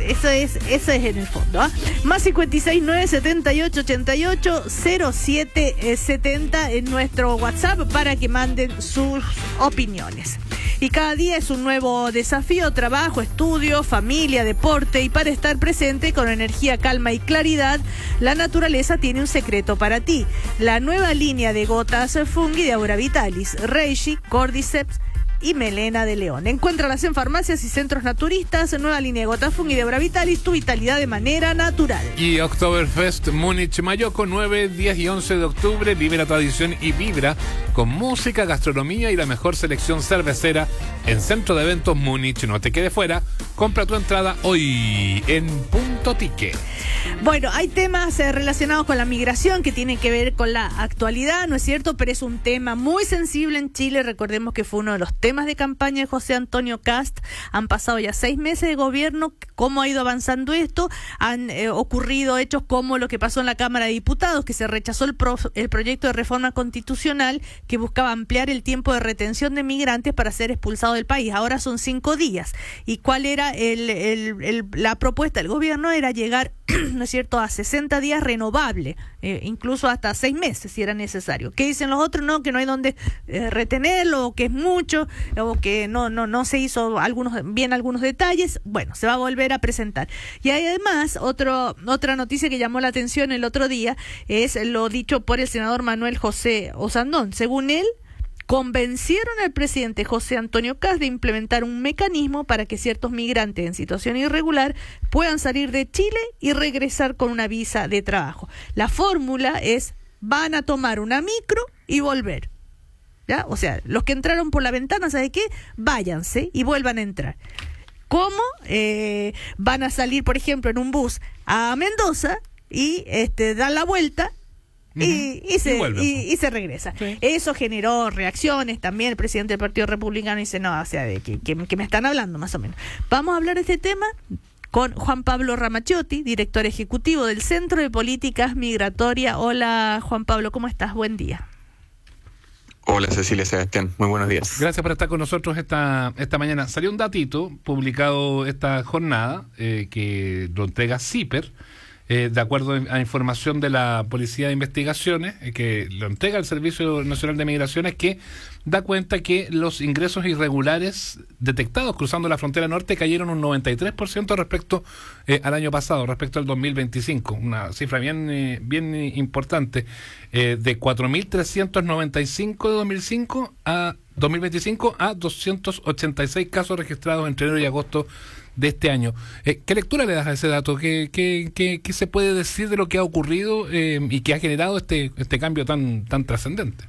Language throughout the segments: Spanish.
Eso es en el fondo, ¿ah? Más 569 78 88 07 70 en nuestro WhatsApp para que manden sus opiniones. Y cada día es un nuevo desafío: trabajo, estudio, familia, deporte. Y para estar presente con energía, calma y claridad, la naturaleza tiene un secreto para ti. La nueva línea de gotas Fungi de Aura Vitalis, Reishi, Cordyceps y Melena de León. Encuéntralas en farmacias y centros naturistas. Nueva línea de gotas Fungi de Aura Vitalis, tu vitalidad de manera natural. Y Oktoberfest Múnich Mayoco, 9, 10 y 11 de octubre. Vive la tradición y vibra con música, gastronomía y la mejor selección cervecera en Centro de Eventos Múnich. No te quedes fuera. Compra tu entrada hoy en Punto Ticket. Bueno, hay temas relacionados con la migración que tienen que ver con la actualidad, ¿no es cierto? Pero es un tema muy sensible en Chile. Recordemos que fue uno de los temas de campaña de José Antonio Kast. Han pasado ya 6 meses de gobierno. ¿Cómo ha ido avanzando esto? Han ocurrido hechos como lo que pasó en la Cámara de Diputados, que se rechazó el proyecto de reforma constitucional que buscaba ampliar el tiempo de retención de migrantes para ser expulsados del país. Ahora son 5 días. ¿Y cuál era la propuesta del gobierno? Era llegar, ¿no es cierto?, a 60 días renovable, incluso hasta 6 meses si era necesario. ¿Qué dicen los otros? No, que no hay donde retenerlo, o que es mucho, o que no se hizo algunos detalles. Bueno, se va a volver a presentar. Y hay además otra noticia que llamó la atención el otro día, es lo dicho por el senador Manuel José Osandón. Según él, convencieron al presidente José Antonio Kast de implementar un mecanismo para que ciertos migrantes en situación irregular puedan salir de Chile y regresar con una visa de trabajo. La fórmula es: van a tomar una micro y volver. ¿Ya? O sea, los que entraron por la ventana, ¿sabe qué? Váyanse y vuelvan a entrar. ¿Cómo? Van a salir, por ejemplo, en un bus a Mendoza y dan la vuelta y se regresa. Sí. Eso generó reacciones también. El presidente del Partido Republicano dice: no, o sea, de que me están hablando, más o menos. Vamos a hablar de este tema con Juan Pablo Ramachiotti, director ejecutivo del Centro de Políticas Migratorias. Hola, Juan Pablo, ¿cómo estás? Buen día. Hola, Cecilia, Sebastián, muy buenos días. Gracias por estar con nosotros esta mañana. Salió un datito publicado esta jornada que lo entrega CIPER, de acuerdo a información de la Policía de Investigaciones, que lo entrega el Servicio Nacional de Migraciones, que da cuenta que los ingresos irregulares detectados cruzando la frontera norte cayeron un 93% respecto al año pasado, respecto al 2025, una cifra bien importante, de 4.395 de 2025 a 286 casos registrados entre enero y agosto de este año. ¿Qué lectura le das a ese dato? ¿Qué se puede decir de lo que ha ocurrido y que ha generado este cambio tan trascendente?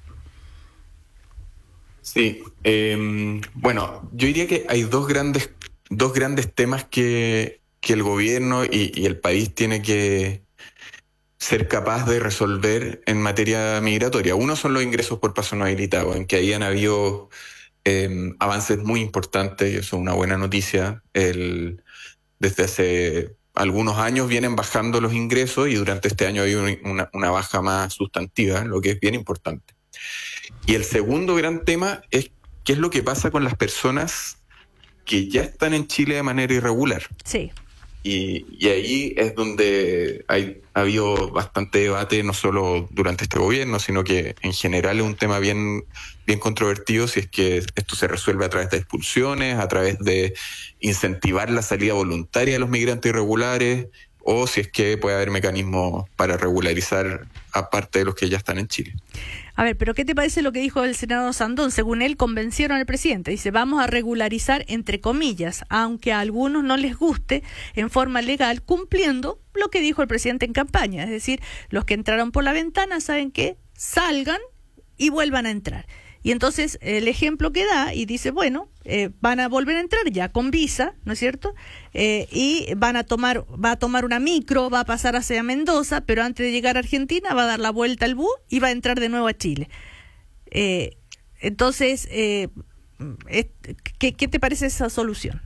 Sí, bueno, yo diría que hay dos grandes temas que el gobierno y el país tiene que ser capaz de resolver en materia migratoria. Uno son los ingresos por paso no habilitado, en que ahí han habido avances muy importantes, y eso es una buena noticia. Desde hace algunos años vienen bajando los ingresos y durante este año ha habido una baja más sustantiva, lo que es bien importante. Y el segundo gran tema es qué es lo que pasa con las personas que ya están en Chile de manera irregular. Sí. Y ahí es donde ha habido bastante debate, no solo durante este gobierno, sino que en general es un tema bien controvertido, si es que esto se resuelve a través de expulsiones, a través de incentivar la salida voluntaria de los migrantes irregulares, o si es que puede haber mecanismos para regularizar aparte de los que ya están en Chile. A ver, pero ¿qué te parece lo que dijo el senador Sandón? Según él, convencieron al presidente. Dice: vamos a regularizar, entre comillas, aunque a algunos no les guste, en forma legal, cumpliendo lo que dijo el presidente en campaña. Es decir, los que entraron por la ventana, ¿saben qué? Salgan y vuelvan a entrar. Y entonces el ejemplo que da, y dice, bueno, van a volver a entrar ya con visa, ¿no es cierto? Y va a tomar una micro, va a pasar hacia Mendoza, pero antes de llegar a Argentina va a dar la vuelta al bus y va a entrar de nuevo a Chile. Entonces, ¿qué te parece esa solución?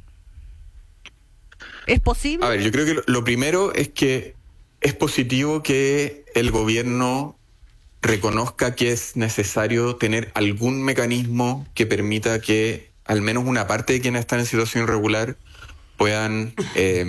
¿Es posible? A ver, yo creo que lo primero es que es positivo que el gobierno reconozca que es necesario tener algún mecanismo que permita que al menos una parte de quienes están en situación irregular puedan